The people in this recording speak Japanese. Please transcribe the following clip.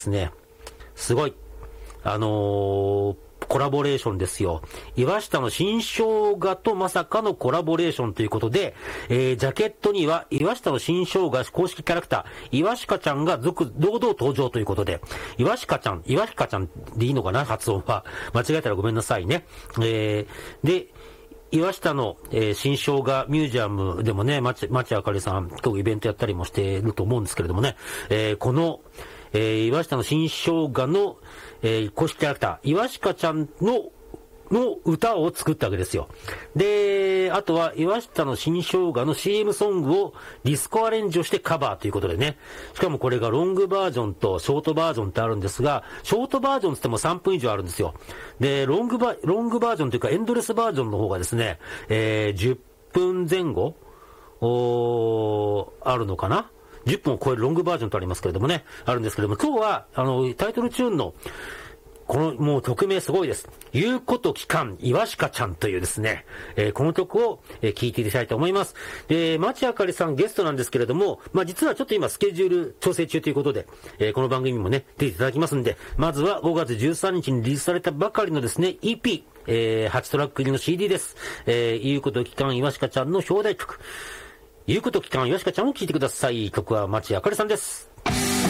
ですね、すごい、コラボレーションですよ。岩下の新生姜とまさかのコラボレーションということで、ジャケットには岩下の新生姜公式キャラクター、岩下ちゃんが堂々登場ということで、岩下ちゃんでいいのかな、発音は。間違えたらごめんなさいね。で、岩下の、新生姜ミュージアムでもね、町あかりさん、今日イベントやったりもしていると思うんですけれどもね、この、岩下の新生姜の、公式キャラクター、岩下ちゃんの歌を作ったわけですよ。で、あとは岩下の新生姜の CM ソングをディスコアレンジをしてカバーということでね。しかもこれがロングバージョンとショートバージョンってあるんですが、ショートバージョンって言っても3分以上あるんですよ。で、ロングバージョンというかエンドレスバージョンの方がですね、10分前後あるのかな。10分を超えるロングバージョンとありますけれどもね、あるんですけれども、今日は、タイトルチューンの、この、もう曲名すごいです。言うこと聞かん、岩下ちゃんというですね、この曲を、聴いていきたいと思います。で、町あかりさんゲストなんですけれども、実はちょっと今スケジュール調整中ということで、この番組にもね、出ていただきますんで、まずは5月13日にリリースされたばかりのですね、EP、8トラック入りの CD です。言うこと聞かん、岩下ちゃんの表題曲。言うこと聞かん、岩下ちゃんを聴いてください。曲は町あかりさんです。